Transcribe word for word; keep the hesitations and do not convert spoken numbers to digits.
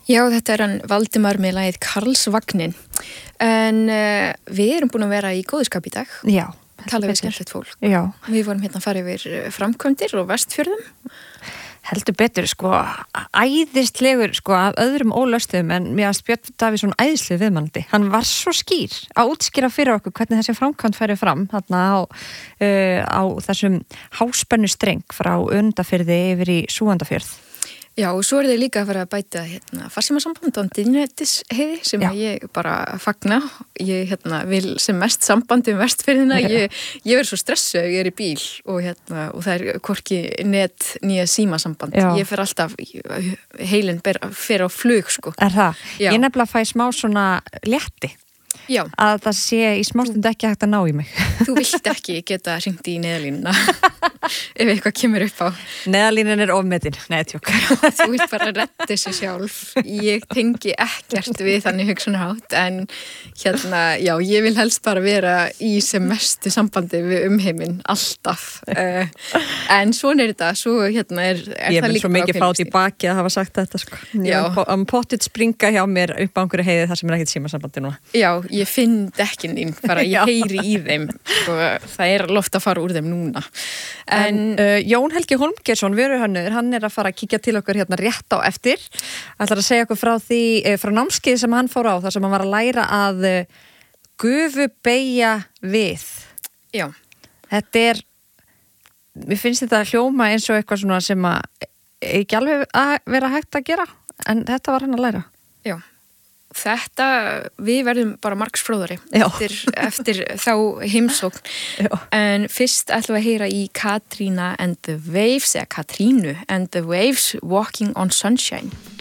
Já, þetta er hann Valdimar með lagið Karlsvagnin. En uh, við erum búin að vera í góðskap í dag. Já. Tala við skemmtilegt fólk. Já. Við vorum hérna að fara yfir framkvæmdir og Vestfjörðum. Heldur betur, sko, æðislegur, sko, af öðrum ólöstuðum, en mér að Björn Davíðsson æðislega viðmælandi. Hann var svo skýr að útskýra fyrir okkur hvernig þessi framkvæmd færi fram, þarna á, uh, á þessum háspennu streng frá Önundarfirði yfir í Súgandafjörð. Já, og svo er þeir líka að fara að bæta hérna, farsímasamband á Dynjættisheiði sem Já. ég bara fagna. Ég hérna, vil sem mest sambandi um Vestfjörðina. Ég, ég er svo stressuð ef ég er í bíl og, hérna, og það er hvorki net nýja símasamband. Já. Ég fer alltaf, heilin ber, fer á flug, sko. Er það? Já. Ég nefnilega fæ smá svona létti. Já. Að það sé í smástund ekki hægt að ná í mig. Þú vilt ekki geta hringt í neðalínuna ef eitthvað kemur upp á. Neðalínan er ofmetin. Nei, tjók. Þú vilt bara redda þessu sjálf. Ég tengi ekkert við þannig hugsunarhátt, en hérna, já, ég vil helst bara vera í sem mestu sambandi við umheiminn, alltaf. Uh, en svona er þetta, svo hérna er, er ég það líka bara ákveðin. Ég vil svo mikið fátt í baki að hafa sagt þetta, sko. Já. Ég pottit springa hjá mér upp á einhverju heiði þar sem er ekkert símasambandi núna. Já, ég finn dekkin þín, bara ég heyri í þeim. Sko, það er loft að fara úr þeim núna. En, en uh, Jón Helgi Hólmgeirsson, vöruhönnuður, hann er að fara að kíkja til okkur hérna rétt á eftir. Ætlar að segja okkur frá því, uh, frá námskeið sem hann fór á, þar sem hann var að læra að uh, gufubeygja við. Já. Þetta er, mér finnst þetta að hljóma eins og eitthvað svona sem að ekki alveg að vera hægt að gera, en þetta var hann að læra. Já. Þetta, við verðum bara margsfróðari eftir, eftir þá heimsókn. Já. En fyrst ætlum við að heyra í Katrína and the Waves, eða Katrínu and the Waves, Walking on Sunshine.